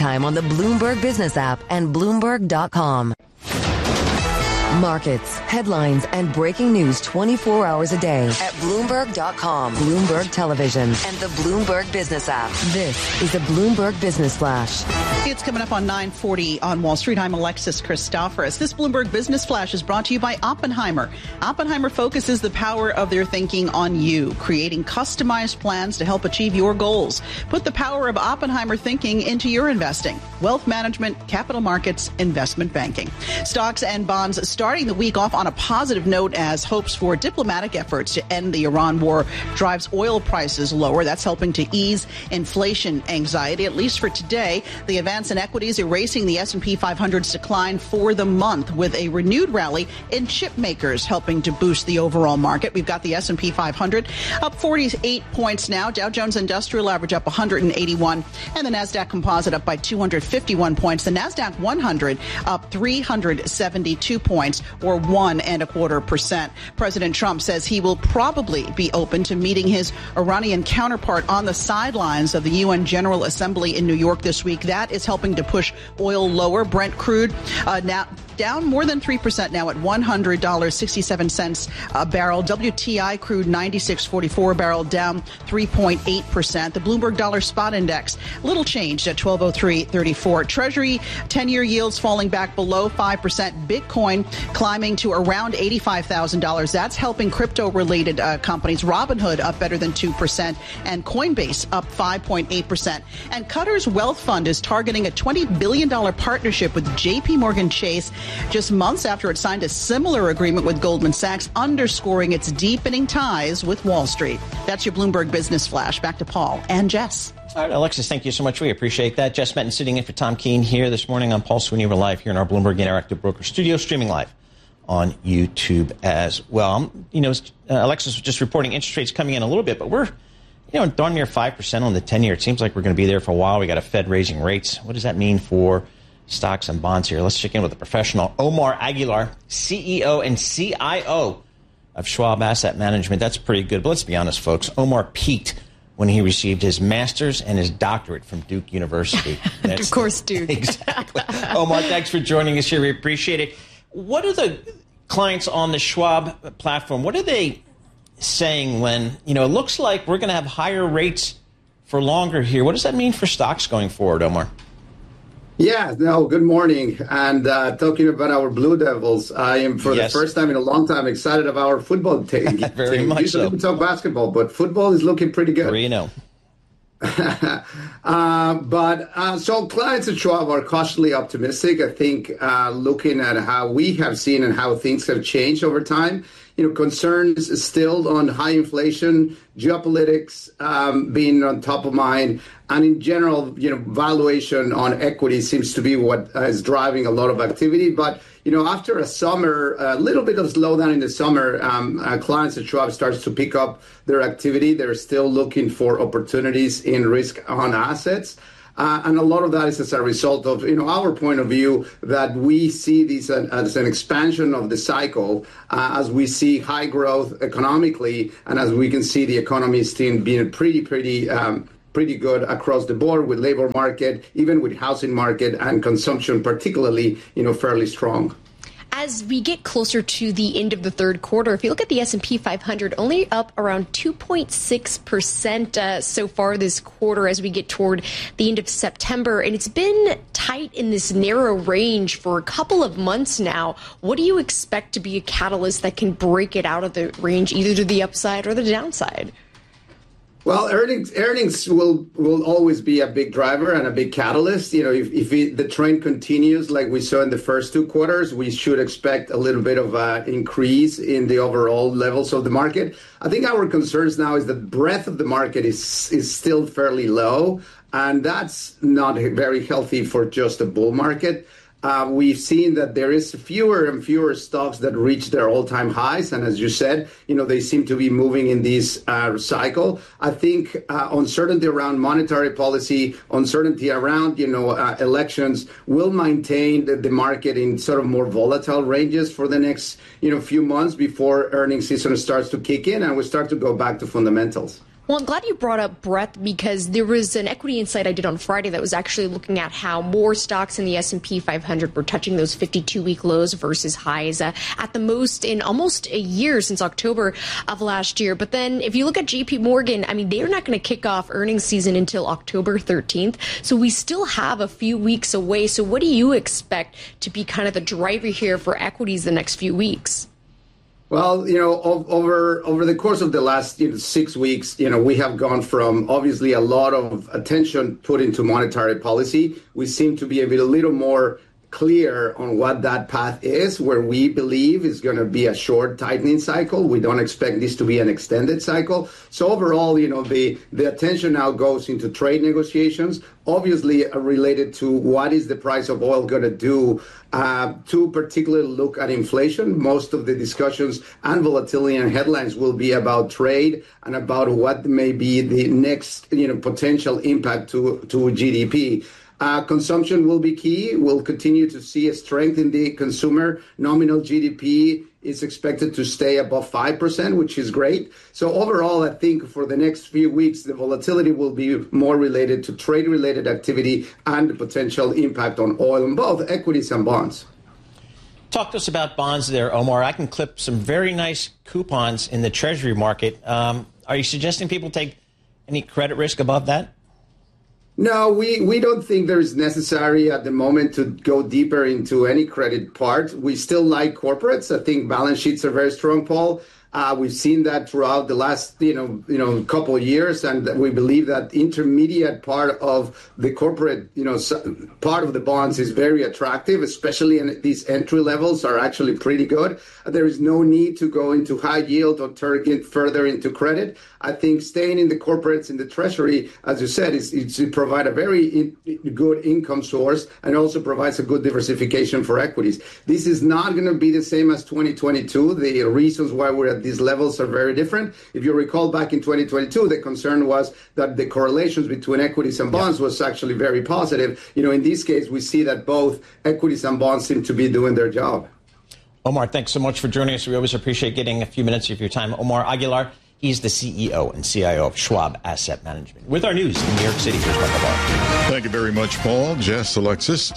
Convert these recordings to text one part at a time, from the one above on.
anytime on the Bloomberg Business app and Bloomberg.com. Markets, headlines, and breaking news 24 hours a day at Bloomberg.com, Bloomberg Television, and the Bloomberg Business app. This is the Bloomberg Business Flash. It's coming up on 9:40 on Wall Street. I'm Alexis Christoforous. This Bloomberg Business Flash is brought to you by Oppenheimer. Oppenheimer focuses the power of their thinking on you, creating customized plans to help achieve your goals. Put the power of Oppenheimer thinking into your investing. Wealth management, capital markets, investment banking. Stocks and bonds starting the week off on a positive note as hopes for diplomatic efforts to end the Iran war drives oil prices lower. That's helping to ease inflation anxiety, at least for today. The advance in equities erasing the S&P 500's decline for the month with a renewed rally in chip makers helping to boost the overall market. We've got the S&P 500 up 48 points now. Dow Jones Industrial Average up 181 and the NASDAQ Composite up by 251 points. The NASDAQ 100 up 372 points or 1.25%. President Trump says he will probably be open to meeting his Iranian counterpart on the sidelines of the UN General Assembly in New York this week. That is helping to push oil lower. Brent crude now down more than 3% now at $100.67 a barrel. WTI crude 96.44 a barrel, down 3.8%. The Bloomberg Dollar Spot Index little changed at 1203.34. Treasury 10-year yields falling back below 5%. Bitcoin climbing to around $85,000. That's helping crypto-related companies. Robinhood up better than 2% and Coinbase up 5.8%. And Qatar's Wealth Fund is targeting a $20 billion partnership with J.P. Morgan Chase just months after it signed a similar agreement with Goldman Sachs, underscoring its deepening ties with Wall Street. That's your Bloomberg Business Flash. Back to Paul and Jess. All right, Alexis, thank you so much. We appreciate that. Jess Metten sitting in for Tom Keene here this morning. I'm Paul Sweeney. We're live here in our Bloomberg Interactive Broker studio, streaming live on YouTube as well. Alexis was just reporting interest rates coming in a little bit, but we're, darn near 5% on the 10-year. It seems like we're going to be there for a while. We got a Fed raising rates. What does that mean for stocks and bonds here? Let's check in with a professional. Omar Aguilar, CEO and CIO of Schwab Asset Management. That's pretty good. But let's be honest, folks. Omar peaked when he received his master's and his doctorate from Duke University. Of course, Duke. Exactly. Omar, thanks for joining us here. We appreciate it. What are the clients on the Schwab platform, what are they saying when, it looks like we're going to have higher rates for longer here? What does that mean for stocks going forward, Omar? Yeah, no, good morning. And talking about our Blue Devils, I am for the first time in a long time excited about our football team. Very much Usually we talk basketball, but football is looking pretty good. 3-0. So clients at Schwab are cautiously optimistic. I think looking at how we have seen and how things have changed over time, concerns still on high inflation, geopolitics being on top of mind, and in general, valuation on equity seems to be what is driving a lot of activity. But after a summer, a little bit of slowdown in the summer, clients at Schwab starts to pick up their activity. They're still looking for opportunities in risk on assets. And a lot of that is as a result of, our point of view that we see this as an expansion of the cycle as we see high growth economically and as we can see the economy still being pretty good across the board with labor market, even with housing market and consumption particularly, fairly strong. As we get closer to the end of the third quarter, if you look at the S&P 500, only up around 2.6% so far this quarter as we get toward the end of September. And it's been tight in this narrow range for a couple of months now. What do you expect to be a catalyst that can break it out of the range, either to the upside or the downside? Well, earnings will always be a big driver and a big catalyst. If the trend continues like we saw in the first two quarters, we should expect a little bit of an increase in the overall levels of the market. I think our concerns now is the breadth of the market is still fairly low, and that's not very healthy for just a bull market. We've seen that there is fewer and fewer stocks that reach their all-time highs. And as you said, they seem to be moving in this cycle. I think uncertainty around monetary policy, uncertainty around, elections will maintain the market in sort of more volatile ranges for the next, few months before earnings season starts to kick in and we start to go back to fundamentals. Well, I'm glad you brought up breadth because there was an equity insight I did on Friday that was actually looking at how more stocks in the S&P 500 were touching those 52-week lows versus highs at the most in almost a year since October of last year. But then if you look at JP Morgan, I mean, they're not going to kick off earnings season until October 13th. So we still have a few weeks away. So what do you expect to be kind of the driver here for equities the next few weeks? Well, over the course of the last 6 weeks, we have gone from obviously a lot of attention put into monetary policy. We seem to be a little more clear on what that path is, where we believe is going to be a short tightening cycle. We don't expect this to be an extended cycle. So overall, the attention now goes into trade negotiations, obviously related to what is the price of oil going to do, to particularly look at inflation. Most of the discussions and volatility and headlines will be about trade and about what may be the next potential impact to GDP. Consumption will be key. We'll continue to see a strength in the consumer. Nominal GDP is expected to stay above 5%, which is great. So overall, I think for the next few weeks, the volatility will be more related to trade-related activity and the potential impact on oil in both equities and bonds. Talk to us about bonds there, Omar. I can clip some very nice coupons in the Treasury market. Are you suggesting people take any credit risk above that? No, we don't think there is necessary at the moment to go deeper into any credit part. We still like corporates. I think balance sheets are very strong, Paul. We've seen that throughout the last, couple of years, and we believe that intermediate part of the corporate, part of the bonds is very attractive, especially in these entry levels are actually pretty good. There is no need to go into high yield or target further into credit. I think staying in the corporates in the Treasury, as you said, is to provide a very good income source and also provides a good diversification for equities. This is not going to be the same as 2022. The reasons why we're at these levels are very different. If you recall back in 2022, the concern was that the correlations between equities and bonds was actually very positive. In this case, we see that both equities and bonds seem to be doing their job. Omar, thanks so much for joining us. We always appreciate getting a few minutes of your time. Omar Aguilar, he's the CEO and CIO of Schwab Asset Management. With our news in New York City, here's Michael Barr. Thank you very much, Paul. Jess, Alexis.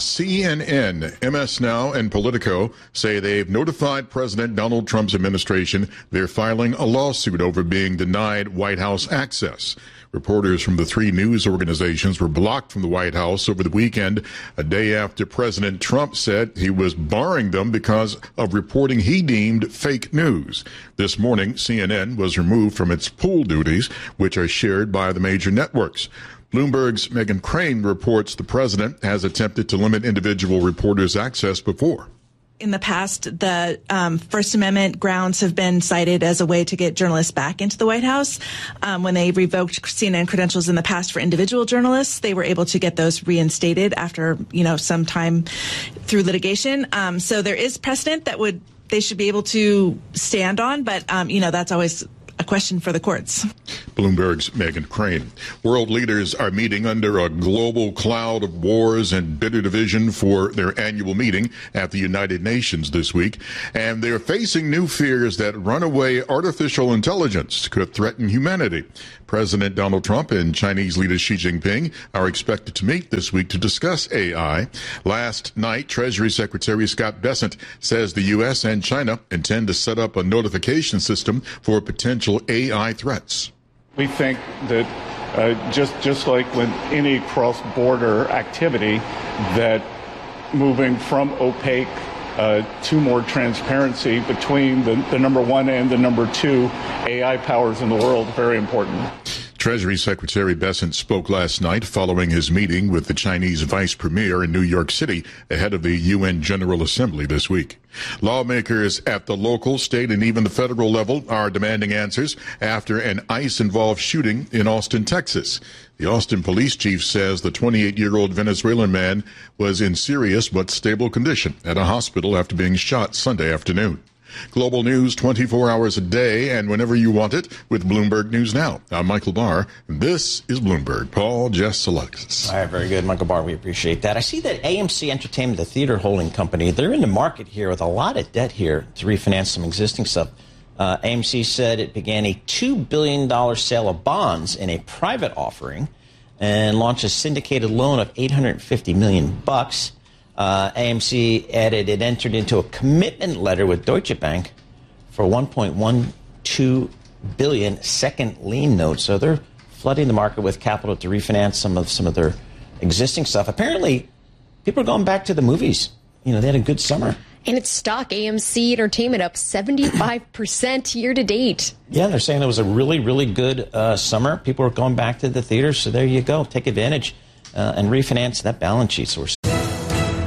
CNN, MS Now, and Politico say they've notified President Donald Trump's administration they're filing a lawsuit over being denied White House access. Reporters from the three news organizations were blocked from the White House over the weekend, a day after President Trump said he was barring them because of reporting he deemed fake news. This morning, CNN was removed from its pool duties, which are shared by the major networks. Bloomberg's Megyn Crane reports the president has attempted to limit individual reporters' access before. In the past, the First Amendment grounds have been cited as a way to get journalists back into the White House. When they revoked CNN credentials in the past for individual journalists, they were able to get those reinstated after, some time through litigation. So there is precedent that they should be able to stand on, but, that's always a question for the courts. Bloomberg's Megyn Crane. World leaders are meeting under a global cloud of wars and bitter division for their annual meeting at the United Nations this week. And they're facing new fears that runaway artificial intelligence could threaten humanity. President Donald Trump and Chinese leader Xi Jinping are expected to meet this week to discuss AI. Last night, Treasury Secretary Scott Bessent says the U.S. and China intend to set up a notification system for potential AI threats. We think that just like with any cross-border activity, that moving from opaque to more transparency between the number one and the number two AI powers in the world, very important. Treasury Secretary Bessent spoke last night following his meeting with the Chinese vice premier in New York City ahead of the UN General Assembly this week. Lawmakers at the local, state, and even the federal level are demanding answers after an ICE-involved shooting in Austin, Texas. The Austin police chief says the 28-year-old Venezuelan man was in serious but stable condition at a hospital after being shot Sunday afternoon. Global news 24 hours a day and whenever you want it with Bloomberg News Now. I'm Michael Barr. This is Bloomberg. Paul, Jess, Alexis. All right, very good, Michael Barr. We appreciate that. I see that AMC Entertainment, the theater holding company, they're in the market here with a lot of debt here to refinance some existing stuff. AMC said it began a $2 billion sale of bonds in a private offering and launched a syndicated loan of $850 million. AMC added it entered into a commitment letter with Deutsche Bank for $1.12 billion second lien notes. So they're flooding the market with capital to refinance some of their existing stuff. Apparently, people are going back to the movies. They had a good summer. And its stock, AMC Entertainment, up 75% year to date. Yeah, they're saying it was a really, really good summer. People are going back to the theaters. So there you go. Take advantage and refinance that balance sheet. So we're